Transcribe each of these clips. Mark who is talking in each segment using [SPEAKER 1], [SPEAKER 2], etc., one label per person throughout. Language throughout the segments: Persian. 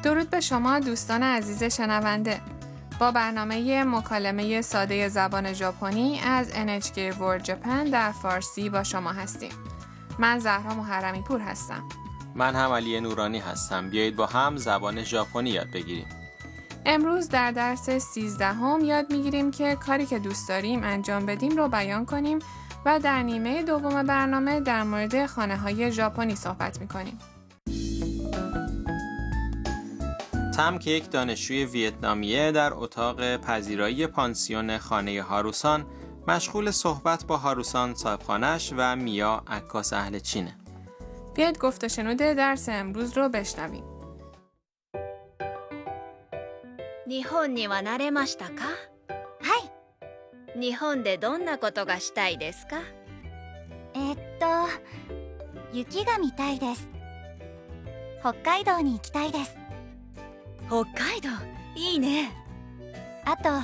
[SPEAKER 1] درود به شما دوستان عزیز شنونده. با برنامه مکالمه ساده زبان ژاپنی از NHK World Japan در فارسی با شما هستیم. من زهرا محرمی پور هستم.
[SPEAKER 2] من هم علی نورانی هستم. بیایید با هم زبان ژاپنی یاد بگیریم.
[SPEAKER 1] امروز در درس 13 یاد میگیریم که کاری که دوست داریم انجام بدیم رو بیان کنیم و در نیمه دوم برنامه در مورد خانه‌های ژاپنی صحبت میکنیم.
[SPEAKER 2] تم که یک دانشجوی ویتنامیه در اتاق پذیرایی پانسیون خانه هاروسان مشغول صحبت با هاروسان صاحبخانه‌اش و میا عکاس اهل چینه.
[SPEAKER 1] بیایید گفت و شنود درس امروز رو بشنویم.
[SPEAKER 3] 日本には慣れましたか？はい。日本でどんなことがしたいですか？
[SPEAKER 4] 雪が見たいです。北海道に行きたいです。
[SPEAKER 3] 北海道、いいね。
[SPEAKER 4] あと、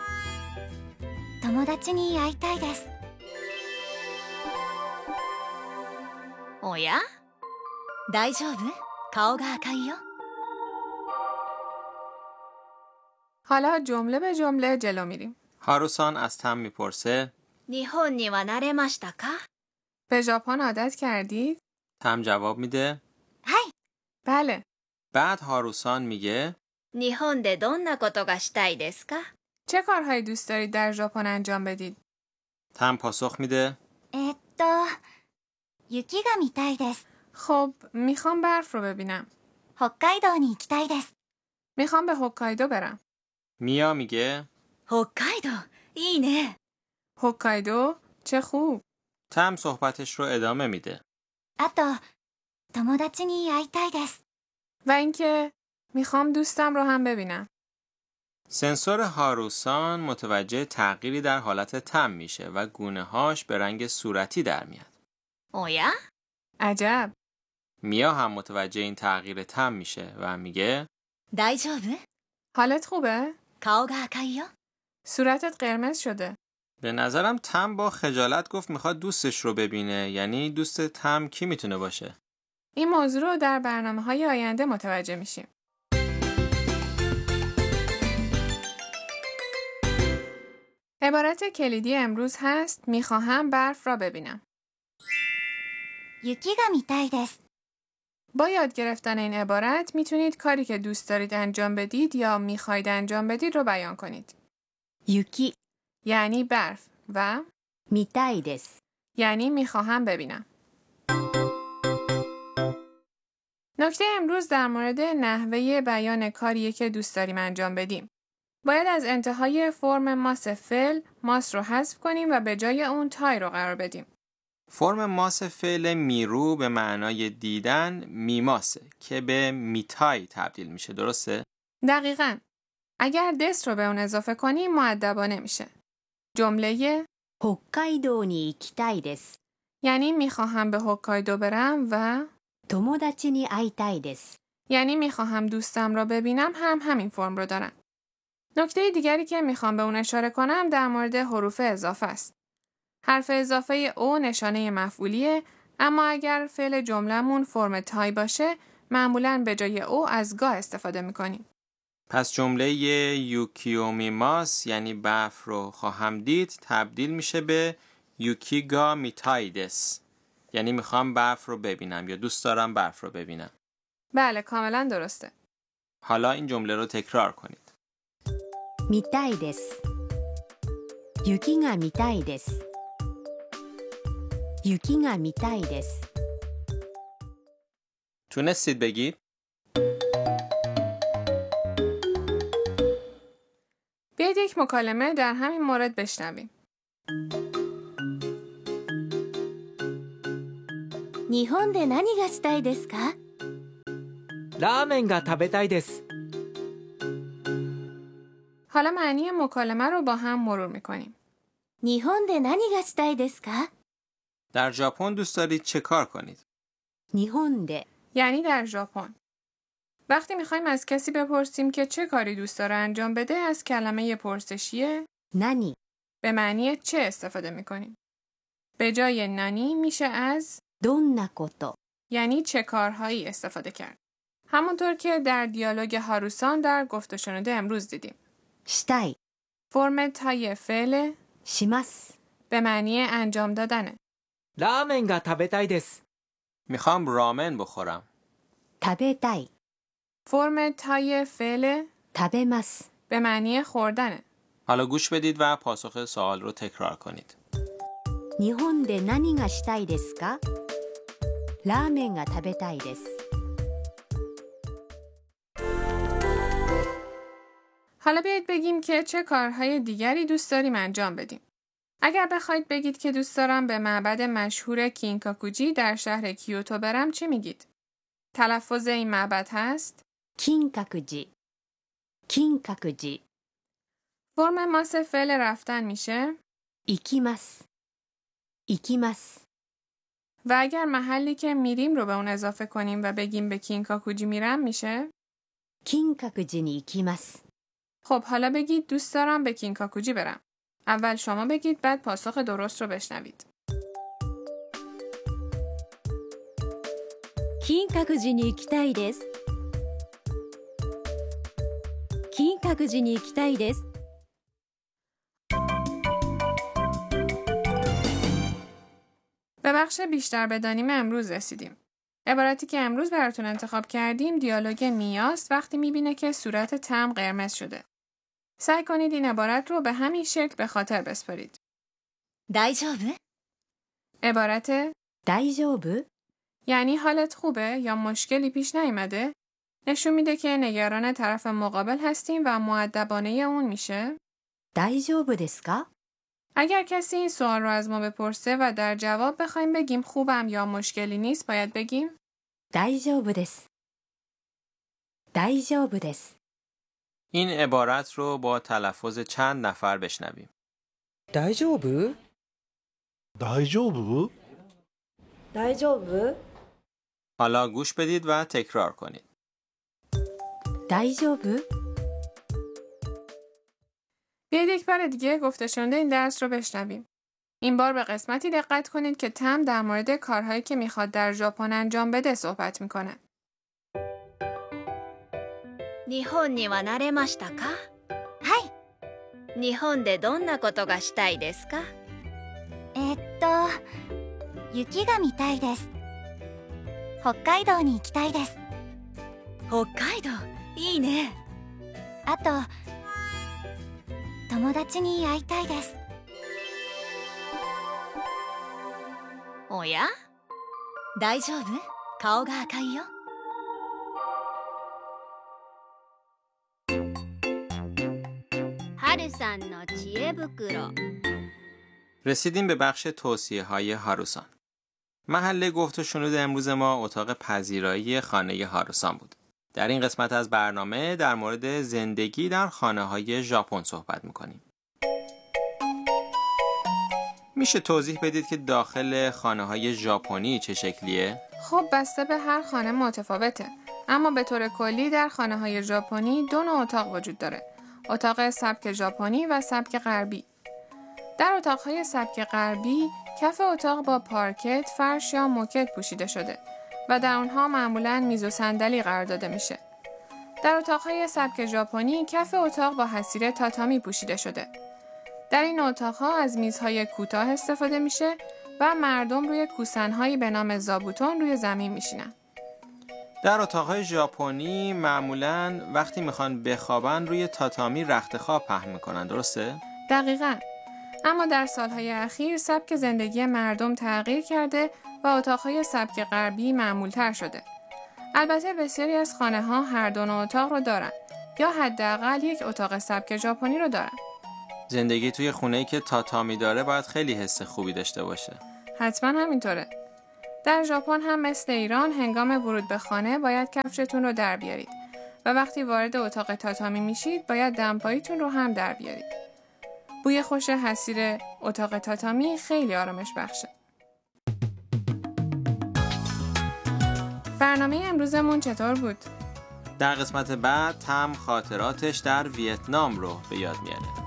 [SPEAKER 4] 友達に会いたいです。
[SPEAKER 3] おや？大丈夫？顔が赤いよ。
[SPEAKER 1] حالا جمله به جمله جلو میریم.
[SPEAKER 2] هاروسان از تم میپرسه
[SPEAKER 3] 日本には慣れましたか？
[SPEAKER 1] به ژاپن عادت کردید؟
[SPEAKER 2] تم جواب میده
[SPEAKER 4] はい。
[SPEAKER 1] بله.
[SPEAKER 2] بعد هاروسان میگه
[SPEAKER 3] 日本でどんなことがしたいですか？
[SPEAKER 1] چه کارهایی دوست دارید در ژاپن انجام بدید؟
[SPEAKER 2] تم پاسخ میده
[SPEAKER 4] 雪が見たいです。
[SPEAKER 1] خب میخوام برف رو ببینم.
[SPEAKER 4] 北海道に行きたいです。
[SPEAKER 1] میخوام به هوکایدو برم.
[SPEAKER 2] میا میگه
[SPEAKER 3] 北海道、いいね。
[SPEAKER 1] هوکایدو؟ چه خوب.
[SPEAKER 2] تم صحبتش رو ادامه میده
[SPEAKER 4] あと、友達に会いたいです。
[SPEAKER 1] و اینکه میخوام دوستم رو هم ببینم.
[SPEAKER 2] سنسور هاروسان متوجه تغییری در حالت تم میشه و گونه هاش به رنگ صورتی در میاد.
[SPEAKER 3] おや？
[SPEAKER 1] عجب.
[SPEAKER 2] میا هم متوجه این تغییر تم میشه و میگه
[SPEAKER 3] 大丈夫？
[SPEAKER 1] حالت خوبه؟
[SPEAKER 3] 顔が赤いよ。
[SPEAKER 1] صورتت قرمز شده.
[SPEAKER 2] به نظرم تم با خجالت گفت میخواد دوستش رو ببینه. یعنی دوست تم کی میتونه باشه؟
[SPEAKER 1] این موضوع رو در برنامه‌های آینده متوجه میشیم. عبارت کلیدی امروز هست میخواهم برف را ببینم.
[SPEAKER 4] 雪が見たいです。
[SPEAKER 1] با یاد گرفتن این عبارت میتونید کاری که دوست دارید انجام بدید یا میخواید انجام بدید رو بیان کنید.
[SPEAKER 3] 雪、
[SPEAKER 1] یعنی برف و
[SPEAKER 3] 見たいです。
[SPEAKER 1] یعنی میخواهم ببینم. نکته امروز در مورد نحوه بیان کاریه که دوست داریم انجام بدیم. باید از انتهای فرم ماس فعل ماس رو حذف کنیم و به جای اون تای رو قرار بدیم.
[SPEAKER 2] فرم ماس فعل میرو به معنای دیدن میماسه که به میتای تبدیل میشه. درسته؟
[SPEAKER 1] دقیقاً. اگر دس رو به اون اضافه کنیم مؤدبانه میشه. جمله
[SPEAKER 3] 北海道に行きたいです。
[SPEAKER 1] یعنی میخواهم به هوکایدو برم و
[SPEAKER 3] 友達に会いたいです。
[SPEAKER 1] یعنی میخواهم دوستم را ببینم هم همین فرم رو دارن. نکته دیگری که میخوام به اون اشاره کنم در مورد حروف اضافه است. حرف اضافه او نشانه مفعولیه، اما اگر فعل جمله‌مون فرم تای باشه معمولاً به جای او از گا استفاده میکنیم.
[SPEAKER 2] پس جمله یوکیومیماس یعنی برف رو خواهم دید تبدیل میشه به یوکیگا میتایدس، یعنی میخوام برف رو ببینم یا دوست دارم برف رو ببینم.
[SPEAKER 1] بله کاملا درسته.
[SPEAKER 2] حالا این جمله رو تکرار کنید.
[SPEAKER 3] 見たいです。雪が見たいです。雪が見たいです。
[SPEAKER 2] تونستید بگید؟
[SPEAKER 1] بیایید یک مکالمه در همین مورد بشنویم.
[SPEAKER 4] 日本で何がしたいですか？
[SPEAKER 5] ラーメンが食べたいです。
[SPEAKER 1] حالا معنی مکالمه رو با هم مرور میکنیم.
[SPEAKER 4] 日本で何がしたいですか？
[SPEAKER 2] در ژاپن دوست دارید چه کار کنید؟
[SPEAKER 3] 日本で
[SPEAKER 1] یعنی در ژاپن. وقتی میخوایم از کسی بپرسیم که چه کاری دوست داره انجام بده از کلمه پرسشیه
[SPEAKER 3] 何
[SPEAKER 1] به معنی چه استفاده میکنیم. به جای نانی میشه از
[SPEAKER 3] どんなこと
[SPEAKER 1] یعنی چه کارهایی استفاده کرد. همونطور که در دیالوگ هاروسان در گفت و شنود امروز دیدیم.
[SPEAKER 6] したい
[SPEAKER 1] فرم تای فعل
[SPEAKER 6] します
[SPEAKER 1] به معنی انجام دادنه.
[SPEAKER 5] ラーメンが食べたいです
[SPEAKER 2] میخوام رامن بخورم.
[SPEAKER 6] 食べたい
[SPEAKER 1] فرم تای فعل
[SPEAKER 6] 食べます
[SPEAKER 1] به معنی خوردنه.
[SPEAKER 2] حالا گوش بدید و پاسخ سوال رو تکرار کنید.
[SPEAKER 6] 日本で何がしたいですかラーメンが食べたいです
[SPEAKER 1] حالا بیایید بگیم که چه کارهای دیگری دوست داریم انجام بدیم. اگر بخواید بگید که دوست دارم به معبد مشهور کینکاکوجی در شهر کیوتو برم چی میگید؟ تلفظ این معبد هست
[SPEAKER 6] 金閣寺金閣寺
[SPEAKER 1] فرم ماس فعل رفتن میشه
[SPEAKER 6] 行きます行きます
[SPEAKER 1] و اگر محلی که میریم رو به اون اضافه کنیم و بگیم به کینکاکوجی میرم میشه
[SPEAKER 6] 金閣寺に行きます
[SPEAKER 1] خب حالا بگید دوست دارم به کینکاکوجی برم. اول شما بگید بعد پاسخ درست رو بشنوید.
[SPEAKER 6] 金閣寺に行きたいです金閣寺に行きたいです
[SPEAKER 1] به بخش بیشتر بدانیم امروز رسیدیم. عبارتی که امروز براتون انتخاب کردیم دیالوگ میاست وقتی میبینه که صورت تم قرمز شده. سعی کنید این عبارت رو به همین شکل به خاطر بسپارید.
[SPEAKER 6] 大丈夫
[SPEAKER 1] عبارت
[SPEAKER 6] 大丈夫
[SPEAKER 1] یعنی حالت خوبه یا مشکلی پیش نیامده نشون میده که نگران طرف مقابل هستیم و مؤدبانه اون میشه
[SPEAKER 6] 大丈夫ですか
[SPEAKER 1] اگر کسی این سوال رو از ما بپرسه و در جواب بخوایم بگیم خوبم یا مشکلی نیست باید بگیم
[SPEAKER 6] 大丈夫です大丈夫です
[SPEAKER 2] این عبارت رو با تلفظ چند نفر بشنویم.
[SPEAKER 5] 大丈夫
[SPEAKER 7] 大丈夫
[SPEAKER 6] 大丈夫
[SPEAKER 2] حالا گوش بدید و تکرار کنید.
[SPEAKER 6] 大丈夫
[SPEAKER 1] بیایید یک بار دیگه گفته شنوده این درس رو بشنویم. این بار به قسمتی دقت کنید که تم در مورد کارهایی که میخواد در ژاپن انجام بده صحبت میکنه.
[SPEAKER 3] 日本には慣れましたか？
[SPEAKER 4] はい
[SPEAKER 3] 日本でどんなことがしたいですか？
[SPEAKER 4] 雪が見たいです北海道に行きたいです
[SPEAKER 6] 北海道いいね
[SPEAKER 4] あと友達に会いたいです
[SPEAKER 3] おや？
[SPEAKER 6] 大丈夫顔が赤いよ
[SPEAKER 3] はるさんの知恵袋
[SPEAKER 2] رسیدیم به بخش توصیه های هاروسان. محل گفت و شنود امروز ما اتاق پذیرایی خانه هاروسان بود. در این قسمت از برنامه در مورد زندگی در خانه های ژاپن صحبت میکنیم. میشه توضیح بدید که داخل خانه های ژاپنی چه شکلیه؟
[SPEAKER 1] خب بسته به هر خانه متفاوته. اما به طور کلی در خانه های ژاپنی دو نوع اتاق وجود داره. اتاق سبک ژاپنی و سبک غربی. در اتاقهای سبک غربی کف اتاق با پارکت، فرش یا موکت پوشیده شده و در اونها معمولاً میز و صندلی قرار داده میشه. در اتاقهای سبک ژاپنی کف اتاق با حصیر تاتامی پوشیده شده. در این اتاقها از میزهای کوتاه استفاده میشه و مردم روی کوسنهایی به نام زابوتون روی زمین میشینن.
[SPEAKER 2] در اتاقهای ژاپنی معمولاً وقتی میخوان بخوابن روی تاتامی رخت خواب پهن میکنن، درسته؟
[SPEAKER 1] دقیقاً. اما در سالهای اخیر سبک زندگی مردم تغییر کرده و اتاقهای سبک غربی معمولتر شده. البته بسیاری از خانه ها هر دو نوع اتاق رو دارن یا حداقل یک اتاق سبک ژاپنی رو دارن.
[SPEAKER 2] زندگی توی خونه‌ای که تاتامی داره باید خیلی حس خوبی داشته باشه.
[SPEAKER 1] حتما همینطوره. در ژاپن هم مثل ایران هنگام ورود به خانه باید کفشتون رو در بیارید و وقتی وارد اتاق تاتامی میشید باید دمپاییتون رو هم در بیارید. بوی خوش حصیر اتاق تاتامی خیلی آرامش بخشه. برنامه امروزمون چطور بود؟
[SPEAKER 2] در قسمت بعد تم خاطراتش در ویتنام رو به یاد میاره.